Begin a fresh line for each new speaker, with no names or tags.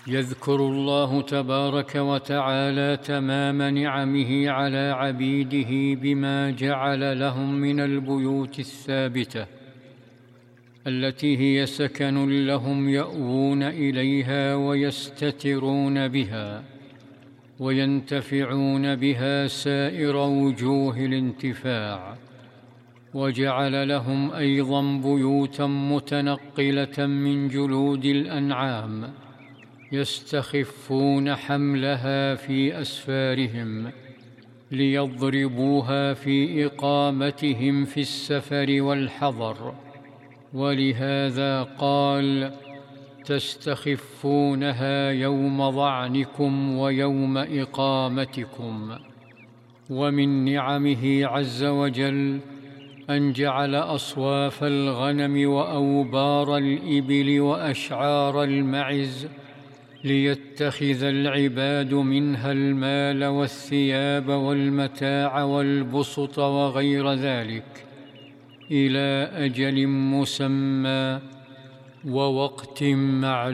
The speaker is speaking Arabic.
يذكر الله تبارك وتعالى تمام نعمه على عبيده بما جعل لهم من البيوت الثابته التي هي سكن لهم يأوون إليها ويستترون بها وينتفعون بها سائر وجوه الانتفاع، وجعل لهم أيضا بيوتا متنقلة من جلود الأنعام يستخفون حملها في أسفارهم ليضربوها في إقامتهم في السفر والحضر. ولهذا قال: تستخفونها يوم ظعنكم ويوم إقامتكم. ومن نعمه عز وجل أن جعل أصواف الغنم وأوبار الإبل وأشعار المعز ليتخذ العباد منها المال والثياب والمتاع والبسط وغير ذلك إلى أجل مسمى ووقت معلوم.